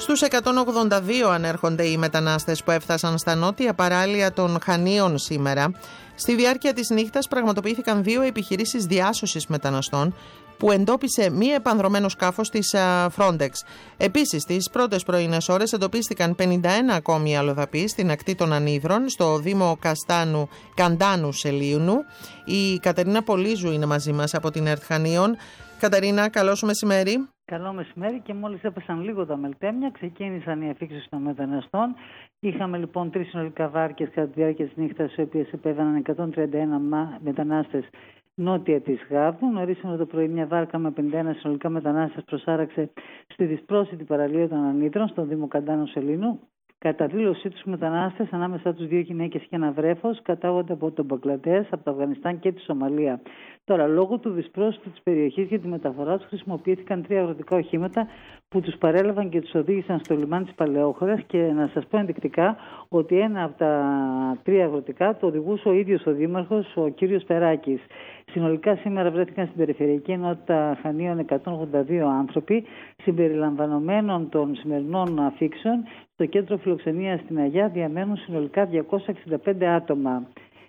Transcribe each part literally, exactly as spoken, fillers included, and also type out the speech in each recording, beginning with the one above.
Στους εκατόν ογδόντα δύο ανέρχονται οι μετανάστες που έφτασαν στα νότια παράλια των Χανίων σήμερα. Στη διάρκεια της νύχτας πραγματοποιήθηκαν δύο επιχειρήσεις διάσωσης μεταναστών που εντόπισε μη επανδρωμένο σκάφος της Frontex. Επίσης, τις πρώτες πρωινές ώρες εντοπίστηκαν πενήντα ένα ακόμη αλλοδαποί στην ακτή των Ανίδρων, στο Δήμο Καστάνου, Καντάνου Σελίουνου. Η Κατερίνα Πολύζου είναι μαζί μας από την ΕΡΤ Χανίων. Κατερίνα, καλό σου μεσημέρι. Καλό μεσημέρι, και μόλις έπεσαν λίγο τα μελτέμια, ξεκίνησαν οι αφήξεις των μεταναστών. Είχαμε λοιπόν τρεις συνολικά βάρκες κατά τη διάρκεια της νύχτας, οι οποίες επέβαιναν εκατόν τριάντα ένα μετανάστες νότια της Γάβδου. Νωρίς σήμερα το πρωί, μια βάρκα με πενήντα ένα συνολικά μετανάστες προσάραξε στη δυσπρόσιτη παραλία των Ανίδρων, στον Δήμο Καντάνου Σελίνου. Κατά δήλωσή τους, μετανάστες, ανάμεσα τους δύο γυναίκες και ένα βρέφος, κατάγονται από τον Μπαγκλαντές, από το Αφγανιστάν και τη Σομαλία. Τώρα, λόγω του δυσπρόσιτου της περιοχής για τη μεταφορά τους, χρησιμοποιήθηκαν τρία αγροτικά οχήματα που τους παρέλαβαν και τους οδήγησαν στο λιμάνι της Παλαιόχωρας. Και να σας πω ενδεικτικά ότι ένα από τα τρία αγροτικά το οδηγούσε ο ίδιος ο δήμαρχος, ο κύριος Περάκης. Συνολικά σήμερα βρέθηκαν στην περιφερειακή ενότητα Χανίων εκατόν ογδόντα δύο άνθρωποι, συμπεριλαμβανομένων των σημερινών αφήξεων. Στο κέντρο φιλοξενίας στην Αγιά διαμένουν συνολικά διακόσια εξήντα πέντε άτομα.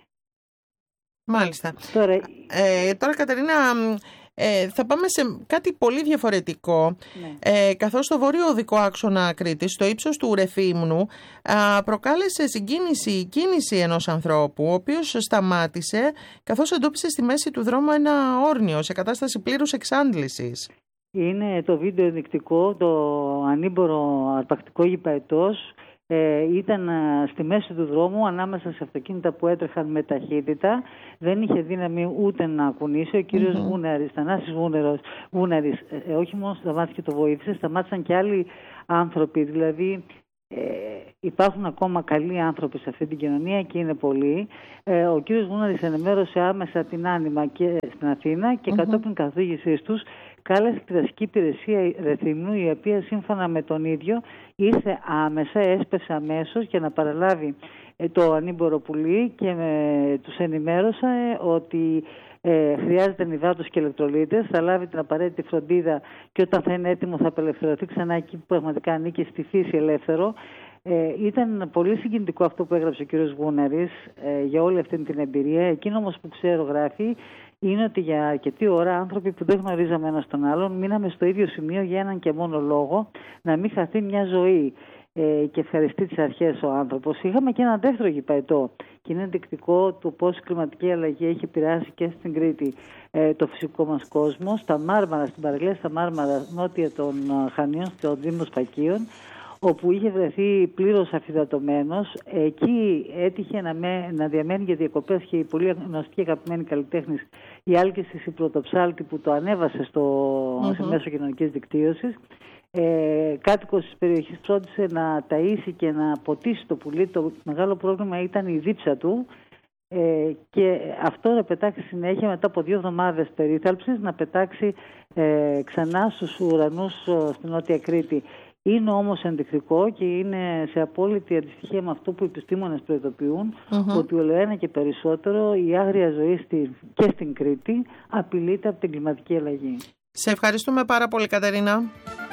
Μάλιστα. Τώρα, ε, τώρα Κατερίνα, ε, θα πάμε σε κάτι πολύ διαφορετικό. Ναι. Ε, καθώς το βόρειο οδικό άξονα Κρήτης, στο ύψος του Ρεφίμνου, α, προκάλεσε συγκίνηση η κίνηση ενός ανθρώπου, ο οποίος σταμάτησε καθώς εντόπισε στη μέση του δρόμου ένα όρνιο σε κατάσταση πλήρους εξάντλησης. Είναι το βίντεο ενδεικτικό, το ανήμπορο αρπακτικό γηπαετός. Ε, ήταν στη μέση του δρόμου, ανάμεσα σε αυτοκίνητα που έτρεχαν με ταχύτητα. Δεν είχε δύναμη ούτε να κουνήσει. Ο κύριος mm-hmm. Βούναρης, Θανάσης Βούναρης, ε, όχι μόνο σταμάτησε και το βοήθησε, σταμάτησαν και άλλοι άνθρωποι. Δηλαδή, ε, υπάρχουν ακόμα καλοί άνθρωποι σε αυτή την κοινωνία και είναι πολλοί. Ε, ο κύριος Βούναρης ενημέρωσε άμεσα την Άνοιμα και στην Αθήνα και mm-hmm. κατόπιν καθοδήγησής τους κάλεσε τη δασική υπηρεσία Ρεθυμνού, η οποία σύμφωνα με τον ίδιο ήρθε άμεσα, έσπευσε αμέσως για να παραλάβει το ανήμπορο πουλί, και με, τους ενημέρωσα ε, ότι ε, χρειάζεται νυδάτος και ηλεκτρολίτες, θα λάβει την απαραίτητη φροντίδα και όταν θα είναι έτοιμο θα απελευθερωθεί ξανά εκεί που πραγματικά ανήκει στη φύση ελεύθερο. Ε, ήταν πολύ συγκινητικό αυτό που έγραψε ο κύριος Βούναρης ε, για όλη αυτή την εμπειρία. Εκείνο όμως που ξέρω, γράφει, είναι ότι για αρκετή ώρα άνθρωποι που δεν γνωρίζαμε ένας τον άλλον μείναμε στο ίδιο σημείο για έναν και μόνο λόγο, να μην χαθεί μια ζωή. Ε, και ευχαριστεί τις αρχές ο άνθρωπος. Είχαμε και ένα δεύτερο γηπαετό και είναι ενδεικτικό του πώς η κλιματική αλλαγή έχει επηρεάσει και στην Κρήτη ε, το φυσικό μας κόσμο. Στα Μάρμαρα, στην παραλία στα Μάρμαρα, νότια των Χανίων, στο Δήμο Σπακίων, όπου είχε βρεθεί πλήρως αφυδατωμένος. Εκεί έτυχε να, με, να διαμένει για διακοπές και η πολύ γνωστή και αγαπημένη καλλιτέχνης η Άλκησης η Πρωτοψάλτη, που το ανέβασε στο mm-hmm. μέσο κοινωνικής δικτύωσης. Ε, κάτοικος της περιοχής φρόντισε να ταΐσει και να ποτίσει το πουλί. Το μεγάλο πρόβλημα ήταν η δίψα του. Ε, και αυτό να πετάξει συνέχεια μετά από δύο εβδομάδες περίθαλψης, να πετάξει ε, ξανά στους ουρανούς στην Νότια Κρήτη. Είναι όμως ενδεικτικό και είναι σε απόλυτη αντιστοιχεία με αυτό που οι επιστήμονες προειδοποιούν, mm-hmm. ότι ολοένα και περισσότερο η άγρια ζωή στη, και στην Κρήτη απειλείται από την κλιματική αλλαγή. Σε ευχαριστούμε πάρα πολύ, Κατερίνα.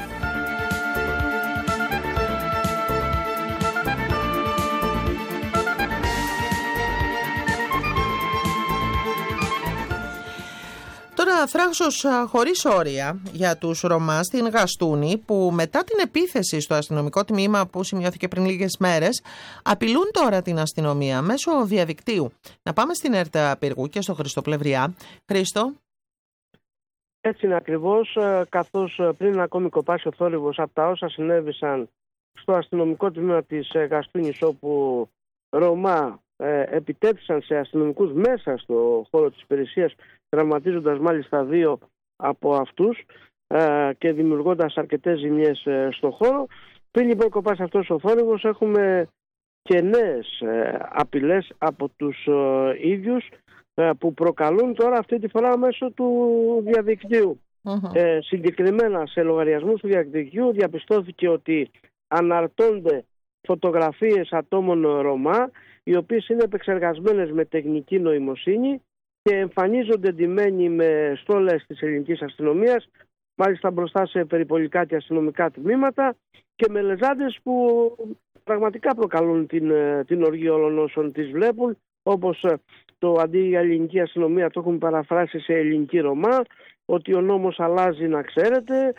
Τώρα, θράσος χωρίς όρια για τους Ρωμά στην Γαστούνη, που μετά την επίθεση στο αστυνομικό τμήμα που σημειώθηκε πριν λίγες μέρες, απειλούν τώρα την αστυνομία μέσω διαδικτύου. Να πάμε στην ΕΡΤ Πύργου και στο Χρήστο Πλευριά. Χρήστο. Έτσι είναι ακριβώς, καθώς πριν ακόμη κοπάσει ο θόρυβος από τα όσα συνέβησαν στο αστυνομικό τμήμα της Γαστούνης, όπου Ρωμά ε, επιτέθησαν σε αστυνομικούς μέσα στο χώρο της υπηρεσίας, τραυματίζοντας μάλιστα δύο από αυτούς ε, και δημιουργώντας αρκετές ζημιές ε, στο χώρο. Πριν λοιπόν κοπάσει αυτός ο θόρυβος, έχουμε και νέες ε, απειλές από τους ε, ίδιους ε, που προκαλούν τώρα αυτή τη φορά μέσω του διαδικτύου. Uh-huh. Ε, συγκεκριμένα σε λογαριασμούς του διαδικτύου διαπιστώθηκε ότι αναρτώνται φωτογραφίες ατόμων Ρωμά, οι οποίες είναι επεξεργασμένες με τεχνική νοημοσύνη και εμφανίζονται ντυμένοι με στόλες της ελληνικής αστυνομίας, μάλιστα μπροστά σε περιπολικά και αστυνομικά τμήματα, και με λεζάντες που πραγματικά προκαλούν την, την οργή όλων όσων τις βλέπουν, όπως το αντί για ελληνική αστυνομία το έχουν παραφράσει σε ελληνική Ρωμά, ότι ο νόμος αλλάζει να ξέρετε,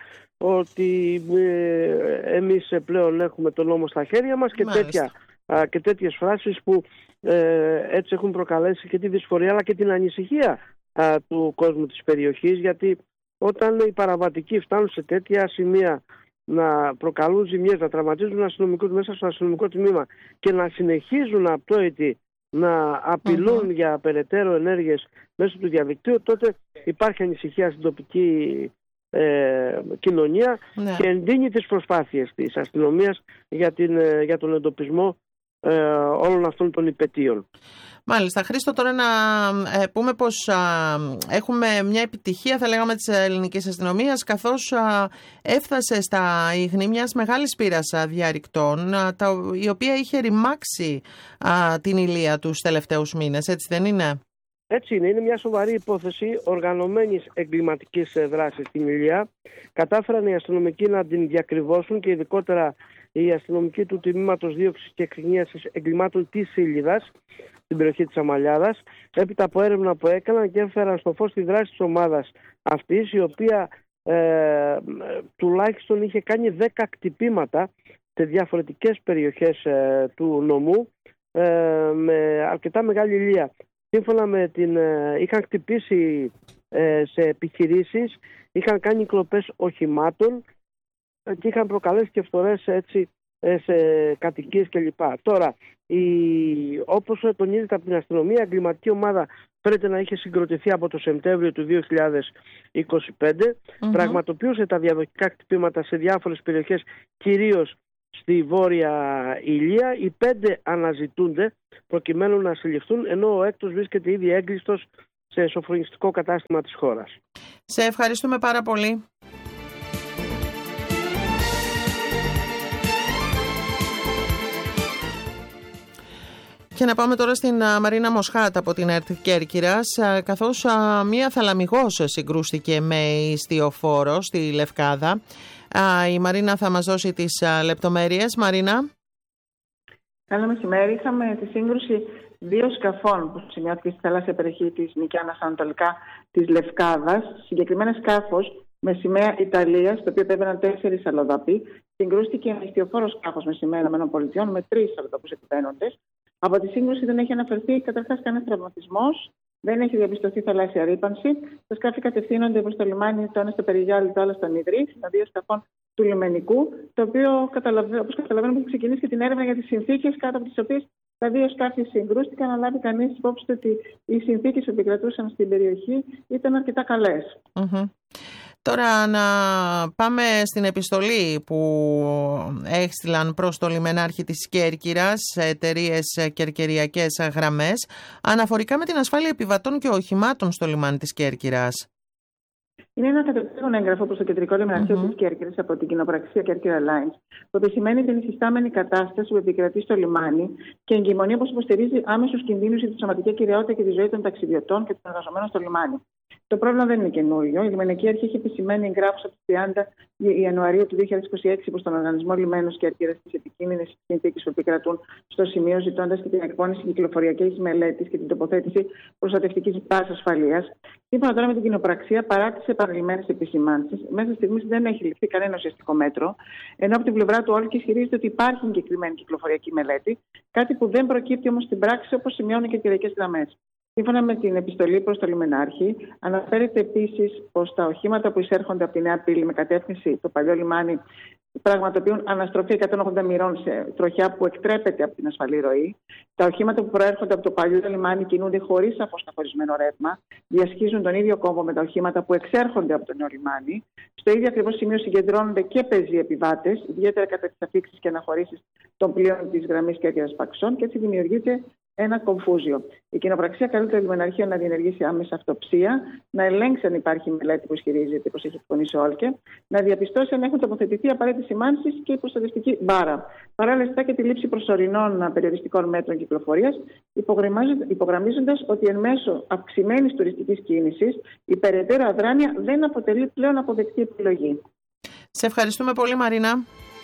ότι ε, εμείς πλέον έχουμε τον νόμο στα χέρια μας και, τέτοια, α, και τέτοιες φράσεις που ε, έτσι έχουν προκαλέσει και τη δυσφορία αλλά και την ανησυχία α, του κόσμου της περιοχής, γιατί όταν οι παραβατικοί φτάνουν σε τέτοια σημεία να προκαλούν ζημιές, να τραυματίζουν αστυνομικούς μέσα στο αστυνομικό τμήμα και να συνεχίζουν απτόητοι να απειλούν mm-hmm. για περαιτέρω ενέργειες μέσω του διαδικτύου, τότε υπάρχει ανησυχία στην τοπική ε, κοινωνία ναι. και εντείνει τις προσπάθειες της αστυνομίας για, την, ε, για τον εντοπισμό ε, όλων αυτών των υπαιτίων. Μάλιστα. Χρήστο, τώρα να ε, πούμε πως α, έχουμε μια επιτυχία, θα λέγαμε, της ελληνικής αστυνομίας, καθώς α, έφτασε στα ίχνη μιας μεγάλης πύρας διαρρηκτών, α, τα, η οποία είχε ρημάξει α, την Ηλία τους τελευταίους μήνες, έτσι δεν είναι? Έτσι είναι. Είναι μια σοβαρή υπόθεση οργανωμένης εγκληματικής δράσης στην Ηλία. Κατάφεραν οι αστυνομικοί να την διακριβώσουν και ειδικότερα οι αστυνομικοί του τμήματος δίωξης και εξυγίανσης εγκλημάτων της Σίλιδας, στην περιοχή της Αμαλιάδας, έπειτα από έρευνα που έκαναν και έφεραν στο φως τη δράση της ομάδας αυτής, η οποία ε, τουλάχιστον είχε κάνει δέκα κτυπήματα σε διαφορετικές περιοχές ε, του νομού ε, με αρκετά μεγάλη ηλία. Σύμφωνα με την... Ε, είχαν χτυπήσει ε, σε επιχειρήσεις, είχαν κάνει κλοπές οχημάτων και είχαν προκαλέσει και φθορές έτσι σε κατοικίες κλπ. Τώρα, η, όπως τονίζεται από την αστυνομία, η εγκληματική ομάδα φαίνεται να είχε συγκροτηθεί από το Σεπτέμβριο του δύο χιλιάδες είκοσι πέντε, mm-hmm. πραγματοποιούσε τα διαδοχικά χτυπήματα σε διάφορες περιοχές, κυρίως στη Βόρεια Ηλία. Οι πέντε αναζητούνται προκειμένου να συλληφθούν, ενώ ο έκτος βρίσκεται ήδη έγκλειστος σε σοφρονιστικό κατάστημα της χώρας. Σε ευχαριστούμε πάρα πολύ. Και να πάμε τώρα στην Μαρίνα Μοσχάτα από την ΕΡΤ Κέρκυρας, καθώς μία θαλαμιγός συγκρούστηκε με ιστιοφόρο στη Λευκάδα. Η Μαρίνα θα μας δώσει τις λεπτομέρειες. Μαρίνα. Καλό μεσημέρι. Είχαμε τη σύγκρουση δύο σκαφών που σημειώθηκε στη θαλάσσια περιοχή της Νικιάνας ανατολικά της Λευκάδας. Συγκεκριμένα σκάφος με σημαία Ιταλίας, στο οποίο επέβαιναν τέσσερις αλλοδαποί, συγκρούστηκε με ιστιοφόρο σκάφος με σημαία ΗΠΑ με τρεις αλλοδαπούς επιβαίνοντες. Από τη σύγκρουση δεν έχει αναφερθεί καταρχάς κανένας τραυματισμός, δεν έχει διαπιστωθεί θαλάσσια ρύπανση. Τα σκάφη κατευθύνονται προς το λιμάνι, το ένα στο Περιγιάλι, το άλλο στον Ιδρύ, τα δύο σκαφών του λιμενικού, το οποίο, όπως καταλαβαίνουμε, έχει ξεκινήσει και την έρευνα για τις συνθήκες κάτω από τις οποίες τα δύο σκάφη συγκρούστηκαν, να λάβει κανείς υπόψη ότι οι συνθήκες που επικρατούσαν στην περιοχή ήταν αρκετά καλές. Mm-hmm. Τώρα να πάμε στην επιστολή που έστειλαν προς το λιμενάρχη της Κέρκυρας εταιρείες κερκυριακές γραμμές αναφορικά με την ασφάλεια επιβατών και οχημάτων στο λιμάνι της Κέρκυρας. Είναι ένα κατευθύνον έγγραφο προς το κεντρικό λιμεναρχείο mm-hmm. της Κέρκυρας από την κοινοπραξία Kerkira Lines, που επισημαίνει την υφιστάμενη κατάσταση που επικρατεί στο λιμάνι και εγκυμονεί πως υποστηρίζει άμεσους κινδύνους για τη σωματική ακεραιότητα και τη ζωή των ταξιδιωτών και των εργαζομένων στο λιμάνι. Το πρόβλημα δεν είναι καινούριο. Η Λιμενική Αρχή έχει επισημαίνει εγγράφους από τις τριάντα Ιανουαρίου του δύο χιλιάδες είκοσι έξι προς τον Οργανισμό Λιμένους Κέρκυρας τις επικίνδυνες συνθήκες που επικρατούν στο σημείο, ζητώντας και την εκπόνηση κυκλοφοριακής μελέτης και την τοποθέτηση προστατευτικής βάσης ασφαλείας. Σύμφωνα τώρα με την κοινοπραξία, παρά τις επανειλημμένες επισημάνσεις, μέχρι στιγμής δεν έχει ληφθεί κανένα ουσιαστικό μέτρο, ενώ από την πλευρά του Όλκη ισχυρίζεται ότι υπάρχει συγκεκριμένη κυκλοφοριακή μελέτη, κάτι που δεν προκύπτει όμως στην πράξη, όπως σημειώνουν και οι κεντρικές γραμμές. Σύμφωνα με την επιστολή προς το λιμενάρχη, αναφέρεται επίσης πως τα οχήματα που εισέρχονται από τη Νέα Πύλη με κατεύθυνση το παλιό λιμάνι πραγματοποιούν αναστροφή εκατόν ογδόντα μοιρών σε τροχιά που εκτρέπεται από την ασφαλή ροή. Τα οχήματα που προέρχονται από το παλιό λιμάνι κινούνται χωρίς σαφώς καθορισμένο ρεύμα, διασχίζουν τον ίδιο κόμβο με τα οχήματα που εξέρχονται από το νέο λιμάνι. Στο ίδιο ακριβώς σημείο συγκεντρώνονται και πεζοί επιβάτες, ιδιαίτερα κατά τις αφήξεις και αναχωρήσεις των πλοίων της γραμμής Κέρκυρας Παξών, και έτσι δημιουργείται ένα κομφούζιο. Η κοινοπραξία καλεί το λιμεναρχείο να διενεργήσει άμεσα αυτοψία, να ελέγξει αν υπάρχει μελέτη που ισχυρίζεται πως έχει εκπονήσει ο Όλκε, να διαπιστώσει αν έχουν τοποθετηθεί απαραίτητες σημάνσεις και η προστατευτική μπάρα. Παράλληλα, και τη λήψη προσωρινών περιοριστικών μέτρων κυκλοφορίας, υπογραμμίζοντας ότι εν μέσω αυξημένης τουριστικής κίνησης η περαιτέρω αδράνεια δεν αποτελεί πλέον αποδεκτή επιλογή. Σε ευχαριστούμε πολύ, Μαρίνα.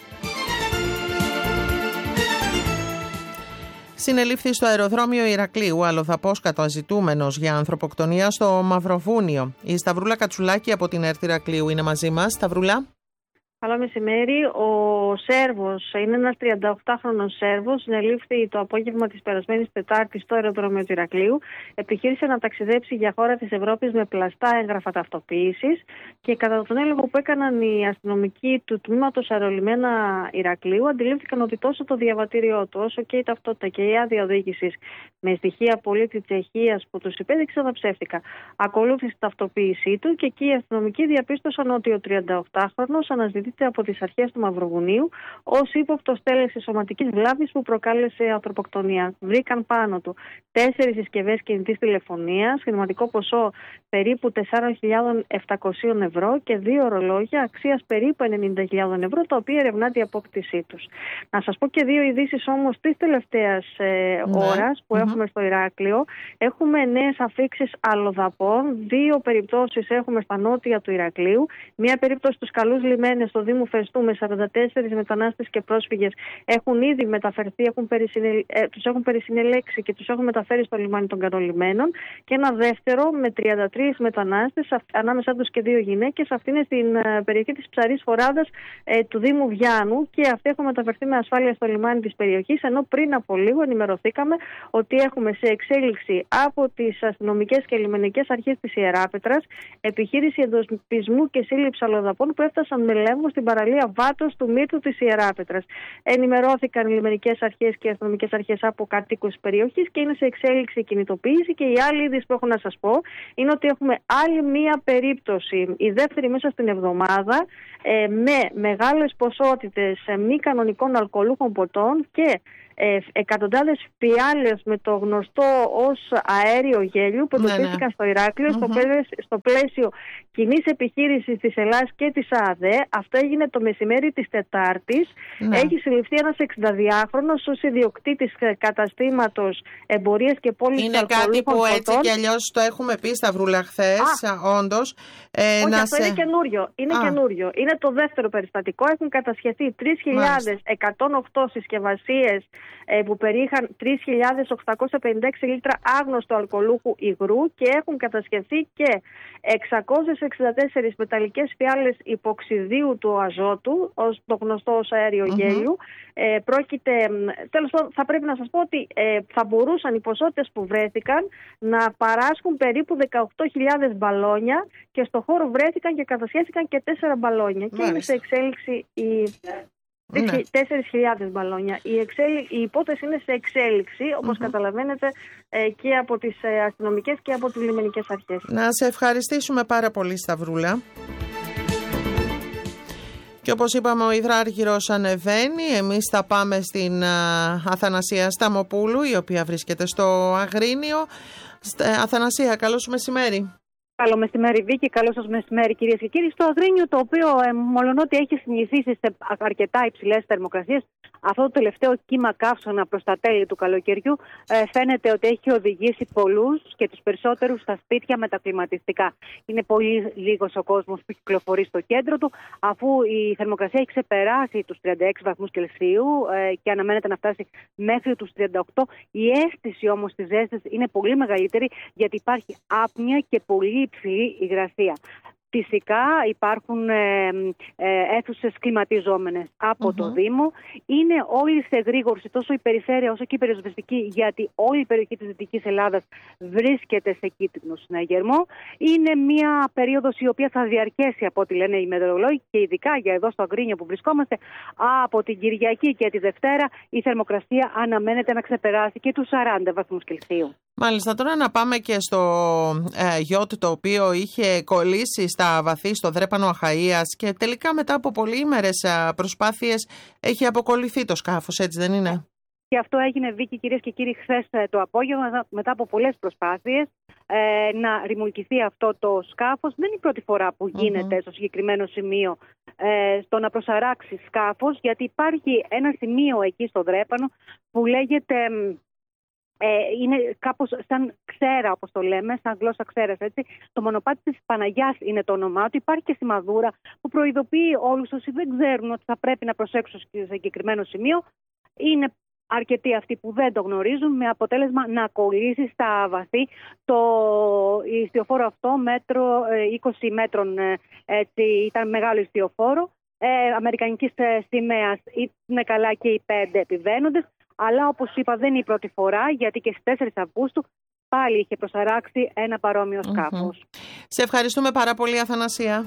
Συνελήφθη στο αεροδρόμιο Ηρακλείου αλλοδαπός καταζητούμενος για ανθρωποκτονία στο Μαυροβούνιο. Η Σταυρούλα Κατσουλάκη από την ΕΡΤ Ηρακλείου είναι μαζί μας. Σταυρούλα. Καλό μεσημέρι. Ο Σέρβος, είναι ένας τριανταοκτάχρονος Σέρβος, συνελήφθη το απόγευμα της περασμένης Τετάρτης στο αεροδρόμιο του Ηρακλείου. Επιχείρησε να ταξιδέψει για χώρα της Ευρώπης με πλαστά έγγραφα ταυτοποίησης και κατά τον έλεγχο που έκαναν οι αστυνομικοί του τμήματος αερολιμένα Ηρακλείου, αντιλήφθηκαν ότι τόσο το διαβατήριό του όσο και η ταυτότητα και η άδεια οδήγησης με στοιχεία πολίτη Τσεχίας που τους υπέδειξε τα ψεύτικα. Ακολούθησε η ταυτοποίησή του και εκεί οι αστυνομικοί διαπίστωσαν ότι ο τριανταοκτάχρονος αναζητήθηκε από τις αρχές του Μαυροβουνίου ως ύποπτος τέλεσης σωματικής βλάβης που προκάλεσε ανθρωποκτονία. Βρήκαν πάνω του τέσσερις συσκευές κινητής τηλεφωνίας, χρηματικό ποσό περίπου τέσσερις χιλιάδες επτακόσια ευρώ και δύο ορολόγια αξίας περίπου ενενήντα χιλιάδες ευρώ, τα οποία ερευνάται η απόκτησή τους. Να σας πω και δύο ειδήσεις όμως της τελευταίας ε, ναι. ώρας που mm-hmm. έχουμε στο Ηράκλειο. Έχουμε νέες αφίξεις αλλοδαπών. Δύο περιπτώσεις έχουμε στα νότια του Ηρακλείου. Μία περίπτωση στους Καλούς Λιμένες στο Δήμο Φεστού με σαράντα τέσσερις μετανάστες και πρόσφυγες έχουν ήδη μεταφερθεί, έχουν περισυνε... ε, τους έχουν περισυνελέξει και τους έχουν μεταφέρει στο λιμάνι των Καρολιμένων. Και ένα δεύτερο με τριάντα τρεις μετανάστες, ανάμεσά τους και δύο γυναίκες. Αυτή είναι στην uh, περιοχή της Ψαρής Φοράδας ε, του Δήμου Βιάνου και αυτοί έχουν μεταφερθεί με ασφάλεια στο λιμάνι της περιοχής. Ενώ πριν από λίγο ενημερωθήκαμε ότι έχουμε σε εξέλιξη από τις αστυνομικές και λιμενικές αρχές της Ιεράπετρας επιχείρηση εντοπισμού και σύλληψη αλλοδαπών που έφτασαν με λέμβο στην παραλία Βάτος του Μύρτου της Ιεράπετρας. Ενημερώθηκαν οι λιμενικές αρχές και οι αστυνομικές αρχές από κατοίκους της περιοχής και είναι σε εξέλιξη η κινητοποίηση. Και η άλλη είδηση που έχω να σας πω είναι ότι έχουμε άλλη μία περίπτωση, η δεύτερη μέσα στην εβδομάδα, ε, με μεγάλες ποσότητες ε, μη κανονικών αλκοολούχων ποτών και Ε, εκατοντάδες φιάλες με το γνωστό ως αέριο γέλιο που εντοπίστηκαν ναι, ναι. στο Ηράκλειο mm-hmm. στο, πλαίσιο, στο πλαίσιο κοινής επιχείρησης της Ελλάδας και της ΑΔΕ. Αυτό έγινε το μεσημέρι της Τετάρτης. Ναι. Έχει συλληφθεί ένας εξηνταδυάχρονος ως ιδιοκτήτης καταστήματος εμπορίας και πώλησης αλκοολούχων ποτών. Είναι κάτι που έτσι κι αλλιώς το έχουμε πει, Σταυρούλα, χθες, όντως. Ε, Όχι, να αυτό σε... είναι καινούριο. Είναι καινούριο. Είναι το δεύτερο περιστατικό. Έχουν κατασχεθεί τρεις χιλιάδες εκατόν οκτώ συσκευασίες που περιείχαν τρεις χιλιάδες οκτακόσια πενήντα έξι λίτρα άγνωστου αλκοολούχου υγρού και έχουν κατασχεθεί και εξακόσιες εξήντα τέσσερις μεταλλικές φιάλες υποξιδίου του αζότου, ως το γνωστό ως αέριο mm-hmm. γέλιου. Ε, πρόκειται, τέλος πάντων, θα πρέπει να σας πω ότι ε, θα μπορούσαν οι ποσότητες που βρέθηκαν να παράσχουν περίπου δεκαοκτώ χιλιάδες μπαλόνια και στο χώρο βρέθηκαν και κατασχέθηκαν και τέσσερα μπαλόνια. Μάλιστα. Και είναι σε εξέλιξη η... Ναι. τέσσερις χιλιάδες μπαλόνια. Η, εξέλι... η υπόθεση είναι σε εξέλιξη, όπως mm-hmm. καταλαβαίνετε, ε, και από τις ε, αστυνομικές και από τις λιμενικές αρχές. Να σε ευχαριστήσουμε πάρα πολύ, Σταυρούλα. Και όπως είπαμε, ο υδράργυρος ανεβαίνει. Εμείς θα πάμε στην α, Αθανασία Σταμοπούλου, η οποία βρίσκεται στο Αγρίνιο. Αθανασία, καλό σου μεσημέρι. Καλό μεσημέρι, Βίκη. Καλό σας μεσημέρι, κυρίες και κύριοι. Στο Αγρίνιο, το οποίο ε, μολονότι έχει συνηθίσει σε αρκετά υψηλές θερμοκρασίες, αυτό το τελευταίο κύμα καύσωνα προς τα τέλη του καλοκαιριού ε, φαίνεται ότι έχει οδηγήσει πολλούς και τους περισσότερους στα σπίτια με τα κλιματιστικά. Είναι πολύ λίγος ο κόσμος που κυκλοφορεί στο κέντρο του, αφού η θερμοκρασία έχει ξεπεράσει τους τριάντα έξι βαθμούς Κελσίου ε, και αναμένεται να φτάσει μέχρι τους τριάντα οκτώ. Η αίσθηση όμως της ζέστης είναι πολύ μεγαλύτερη, γιατί υπάρχει άπνοια και πολύ υψηλή υγρασία. Φυσικά υπάρχουν ε, ε, αίθουσες κλιματιζόμενες από mm-hmm. το Δήμο. Είναι όλοι σε εγρήγορση, τόσο η περιφέρεια όσο και η περιοσβεστική, γιατί όλη η περιοχή της Δυτικής Ελλάδας βρίσκεται σε κίτρινο συναγερμό. Είναι μια περίοδος η οποία θα διαρκέσει, από ό,τι λένε οι μετεωρολόγοι, και ειδικά για εδώ στο Αγρίνιο που βρισκόμαστε, από την Κυριακή και τη Δευτέρα η θερμοκρασία αναμένεται να ξεπεράσει και τους σαράντα βαθμούς Κελσίου. Μάλιστα, τώρα να πάμε και στο ε, γιότ το οποίο είχε κολλήσει στα βαθύ στο Δρέπανο Αχαΐας και τελικά μετά από πολύμερες προσπάθειες έχει αποκολληθεί το σκάφος, έτσι δεν είναι? Και αυτό έγινε, Βίκη, κυρίες και κύριοι, χθες το απόγευμα, μετά από πολλές προσπάθειες ε, να ρημουλκηθεί αυτό το σκάφος. Δεν είναι η πρώτη φορά που γίνεται mm-hmm. στο συγκεκριμένο σημείο ε, στο να προσαράξει σκάφος, γιατί υπάρχει ένα σημείο εκεί στο Δρέπανο που λέγεται... Ε, είναι κάπως σαν ξέρα, όπως το λέμε, σαν γλώσσα ξέρας, έτσι. Το μονοπάτι της Παναγιάς είναι το όνομά του. Υπάρχει και σημαδούρα που προειδοποιεί όλους όσοι δεν ξέρουν ότι θα πρέπει να προσέξουν στο συγκεκριμένο σημείο. Είναι αρκετοί αυτοί που δεν το γνωρίζουν, με αποτέλεσμα να κολλήσει στα βαθύ το ιστιοφόρο αυτό, μέτρο, είκοσι μέτρων, έτσι, ήταν μεγάλο ιστιοφόρο, ε, αμερικανικής σημαίας, είναι καλά και οι πέντε επιβαίνοντες. Αλλά όπως είπα δεν είναι η πρώτη φορά, γιατί και στις τέσσερις Αυγούστου πάλι είχε προσαράξει ένα παρόμοιο σκάφος. Mm-hmm. Σε ευχαριστούμε πάρα πολύ, Αθανασία.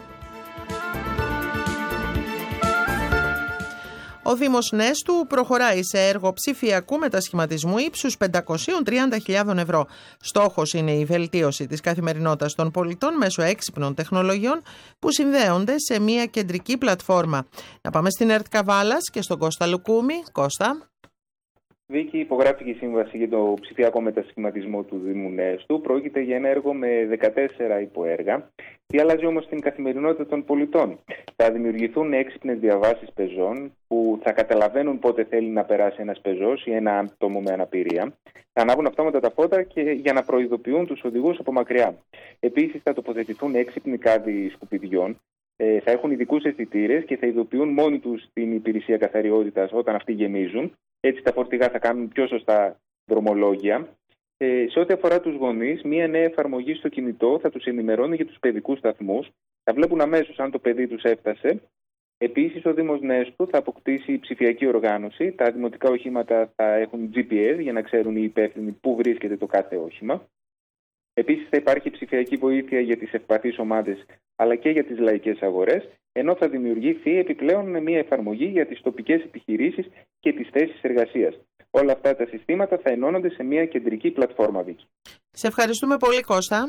Ο Δήμος Νέστου προχωράει σε έργο ψηφιακού μετασχηματισμού ύψους πεντακόσιες τριάντα χιλιάδες ευρώ. Στόχος είναι η βελτίωση της καθημερινότητας των πολιτών μέσω έξυπνων τεχνολογιών που συνδέονται σε μια κεντρική πλατφόρμα. Να πάμε στην ΕΡΤ Καβάλας και στον Κώστα Λουκούμη. Κώστα. Βίκη, υπογράφηκε η σύμβαση για το ψηφιακό μετασχηματισμό του Δήμου Νέστου. Πρόκειται για ένα έργο με δεκατέσσερα υποέργα. Τι αλλάζει όμως στην καθημερινότητα των πολιτών? Θα δημιουργηθούν έξυπνες διαβάσεις πεζών που θα καταλαβαίνουν πότε θέλει να περάσει ένας πεζός ή ένα άτομο με αναπηρία. Θα ανάβουν αυτόματα τα φώτα και για να προειδοποιούν τους οδηγούς από μακριά. Επίσης, θα τοποθετηθούν έξυπνοι κάδοι σκουπιδιών. Ε, θα έχουν ειδικούς αισθητήρες και θα ειδοποιούν μόνοι τους την υπηρεσία καθαριότητας όταν αυτοί γεμίζουν. Έτσι τα φορτηγά θα κάνουν πιο σωστά δρομολόγια. Ε, σε ό,τι αφορά τους γονείς, μία νέα εφαρμογή στο κινητό θα τους ενημερώνει για τους παιδικούς σταθμούς. Θα βλέπουν αμέσως αν το παιδί τους έφτασε. Επίσης, ο Δήμος Νέστου θα αποκτήσει ψηφιακή οργάνωση. Τα δημοτικά οχήματα θα έχουν τζι πι ες για να ξέρουν οι υπεύθυνοι πού βρίσκεται το κάθε όχημα. Επίσης, θα υπάρχει ψηφιακή βοήθεια για τις ευπαθείς ομάδες αλλά και για τις λαϊκές αγορές, ενώ θα δημιουργηθεί επιπλέον μια εφαρμογή για τις τοπικές επιχειρήσεις και τις θέσεις εργασίας. Όλα αυτά τα συστήματα θα ενώνονται σε μια κεντρική πλατφόρμα, Βίκη. Σε ευχαριστούμε πολύ, Κώστα.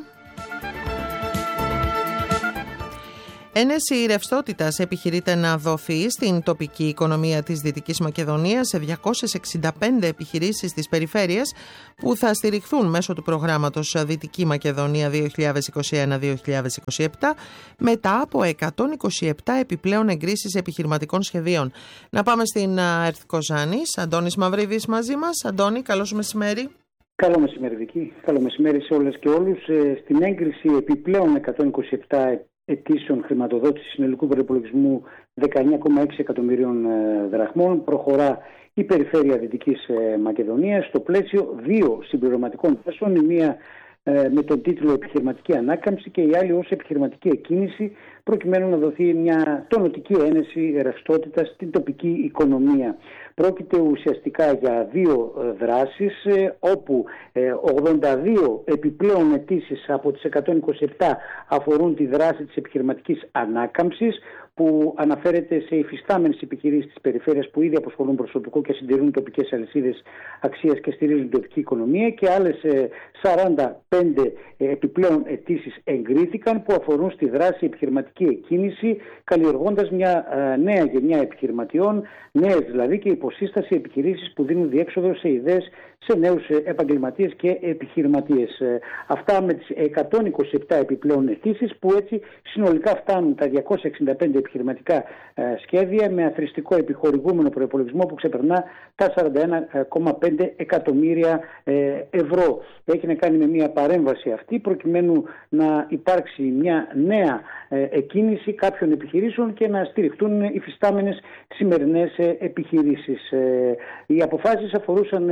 Ένεση ρευστότητας επιχειρείται να δοθεί στην τοπική οικονομία της Δυτικής Μακεδονίας σε διακόσιες εξήντα πέντε επιχειρήσεις της περιφέρειας που θα στηριχθούν μέσω του προγράμματος Δυτική Μακεδονία δύο χιλιάδες είκοσι ένα δύο χιλιάδες είκοσι επτά μετά από εκατόν είκοσι επτά επιπλέον εγκρίσεις επιχειρηματικών σχεδίων. Να πάμε στην ΕΡΤ Κοζάνης. Αντώνης Μαυρίδης μαζί μας. Αντώνη, καλώς μεσημέρι. Καλό μεσημέρι, Βική. Καλό μεσημέρι σε όλες και όλους. Στην έγκριση επιπλέον εκατόν είκοσι επτά αιτήσεων χρηματοδότησης συνολικού προϋπολογισμού δεκαεννιά κόμμα έξι εκατομμυρίων δραχμών προχωρά η Περιφέρεια Δυτικής Μακεδονίας στο πλαίσιο δύο συμπληρωματικών θέσεων, η μία με τον τίτλο Επιχειρηματική Ανάκαμψη και η άλλη ως Επιχειρηματική Εκκίνηση, προκειμένου να δοθεί μια τονωτική ένεση ρευστότητα στην τοπική οικονομία. Πρόκειται ουσιαστικά για δύο δράσεις, όπου ογδόντα δύο επιπλέον αιτήσεις από τις εκατόν είκοσι επτά αφορούν τη δράση της επιχειρηματικής ανάκαμψης, που αναφέρεται σε υφιστάμενες επιχειρήσεις της περιφέρειας που ήδη αποσχολούν προσωπικό και συντηρούν τοπικές αλυσίδες αξίας και στηρίζουν την τοπική οικονομία, και άλλες σαράντα πέντε επιπλέον αιτήσεις εγκρίθηκαν που αφορούν στη δράση επιχειρηματική εκκίνηση, καλλιεργώντας μια νέα γενιά επιχειρηματιών, νέες δηλαδή και υποσύσταση επιχειρήσεις που δίνουν διέξοδο σε ιδέες σε νέους επαγγελματίες και επιχειρηματίες. Αυτά με τις εκατόν είκοσι επτά επιπλέον αιτήσεις, που έτσι συνολικά φτάνουν τα διακόσια εξήντα πέντε επιχειρηματικά σχέδια με αθροιστικό επιχορηγούμενο προϋπολογισμό που ξεπερνά τα σαράντα ένα κόμμα πέντε εκατομμύρια ευρώ. Έχει να κάνει με μια παρέμβαση αυτή προκειμένου να υπάρξει μια νέα εκκίνηση κάποιων επιχειρήσεων και να στηριχτούν υφιστάμενες σημερινές επιχειρήσεις. Οι αποφάσεις αφορούσαν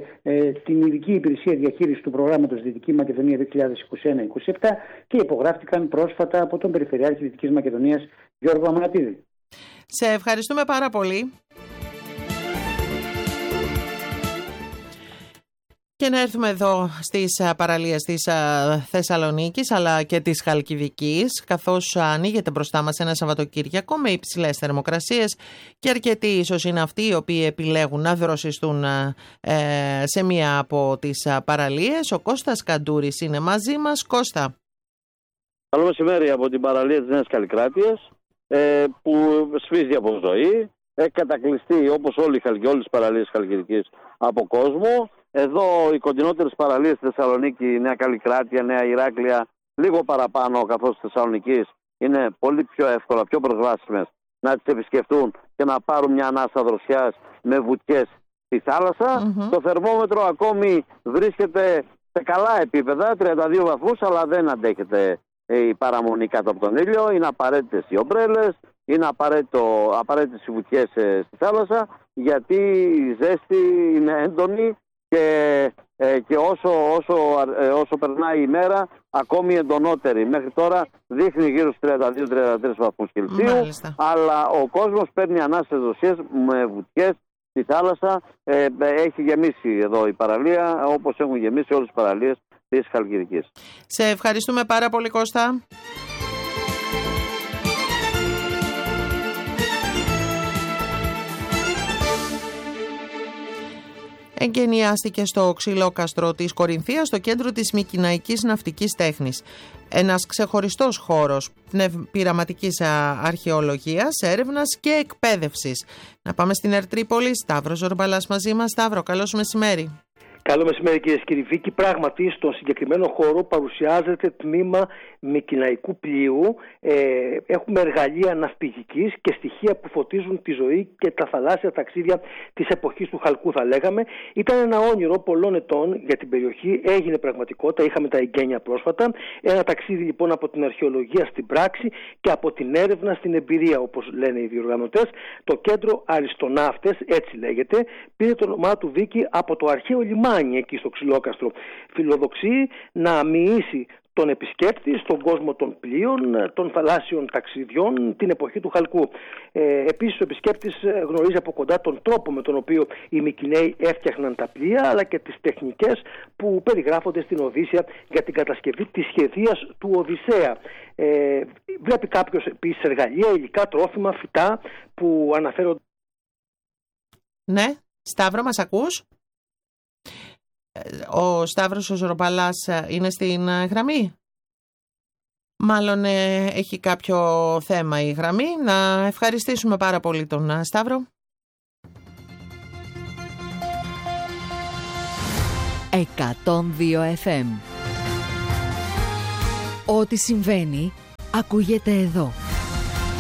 την ειδική υπηρεσία διαχείρισης του προγράμματος Δυτική Μακεδονία δύο χιλιάδες είκοσι ένα είκοσι επτά και υπογράφτηκαν πρόσφατα από τον Περιφερειάρχη Δυτικής Μακεδονίας Γιώργο Αμανατίδη. Σε ευχαριστούμε πάρα πολύ. Και να έρθουμε εδώ στις παραλίες της Θεσσαλονίκης αλλά και της Χαλκιδικής, καθώς ανοίγεται μπροστά μας ένα Σαββατοκύριακο με υψηλές θερμοκρασίες και αρκετοί ίσως είναι αυτοί οι οποίοι επιλέγουν να δροσιστούν σε μία από τις παραλίες. Ο Κώστας Καντούρης είναι μαζί μας. Κώστα. Καλό μεσημέρι από την παραλία της Νέας Καλλικράτειας, που σφίζει από ζωή. έχει κατακλειστεί όπως όλοι οι Χαλκι, όλες τις παραλίες Χαλκιδικής από κόσμο. Εδώ οι κοντινότερες παραλίες στη Θεσσαλονίκη, Νέα Καλλικράτεια, Νέα Ηράκλεια, λίγο παραπάνω, καθώς της Θεσσαλονικής είναι πολύ πιο εύκολα, πιο προσβάσιμες να τις επισκεφτούν και να πάρουν μια ανάσα δροσιάς με βουτιές στη θάλασσα. Mm-hmm. Το θερμόμετρο ακόμη βρίσκεται σε καλά επίπεδα, τριάντα δύο βαθμούς, αλλά δεν αντέχεται η παραμονή κάτω από τον ήλιο. Είναι απαραίτητες οι ομπρέλες, είναι απαραίτητες οι βουτιές στη θάλασσα, γιατί η ζέστη είναι έντονη και, ε, και όσο, όσο, ε, όσο περνάει η μέρα ακόμη εντονότερη. Μέχρι τώρα δείχνει γύρω στους τριάντα δύο με τριάντα τρεις βαθμούς Κελσίου, αλλά ο κόσμος παίρνει ανάσες δοσίες με βουτιές στη θάλασσα. Ε, έχει γεμίσει εδώ η παραλία, όπως έχουν γεμίσει όλες τις παραλίες της Χαλκιδικής. Σε ευχαριστούμε πάρα πολύ, Κώστα. Εγκαινιάστηκε στο Ξυλόκαστρο της Κορινθίας, στο κέντρο της Μικηναϊκής Ναυτικής Τέχνης. Ένας ξεχωριστός χώρος πειραματικής αρχαιολογίας, έρευνας και εκπαίδευσης. Να πάμε στην Ερτρίπολη. Σταύρος Ζορμπαλάς μαζί μας. Σταύρο, καλώς μεσημέρι. Καλό μεσημέρι, κυρίες και κύριοι. Βίκη, πράγματι στον συγκεκριμένο χώρο παρουσιάζεται τμήμα μικηναϊκού πλοίου. Ε, έχουμε εργαλεία ναυπηγικής και στοιχεία που φωτίζουν τη ζωή και τα θαλάσσια ταξίδια της εποχής του Χαλκού, θα λέγαμε. Ήταν ένα όνειρο πολλών ετών για την περιοχή, έγινε πραγματικότητα, είχαμε τα εγγένεια πρόσφατα. Ένα ταξίδι λοιπόν από την αρχαιολογία στην πράξη και από την έρευνα στην εμπειρία, όπως λένε οι διοργανωτές. Το κέντρο Αριστοναύτες, έτσι λέγεται, πήρε το όνομά του, Βίκη, από το αρχαίο λιμάνι εκεί στο Ξυλόκαστρο. Φιλοδοξεί να μοιήσει τον επισκέπτη στον κόσμο των πλοίων, των θαλάσσιων ταξιδιών, την εποχή του Χαλκού. Ε, επίσης ο επισκέπτης γνωρίζει από κοντά τον τρόπο με τον οποίο οι Μικηναίοι έφτιαχναν τα πλοία, αλλά και τις τεχνικές που περιγράφονται στην Οδύσσεια για την κατασκευή της σχεδίας του Οδυσσέα. Ε, βλέπει κάποιος επίσης εργαλεία, υλικά, τρόφιμα, φυτά που αναφέρονται. Ναι, Σταύρο, μας ακούς? Ο Σταύρος ο Ζορμπαλάς είναι στην γραμμή. Μάλλον ε, έχει κάποιο θέμα η γραμμή. Να ευχαριστήσουμε πάρα πολύ τον Σταύρο. εκατόν δύο εφ εμ. Ό,τι συμβαίνει ακούγεται εδώ.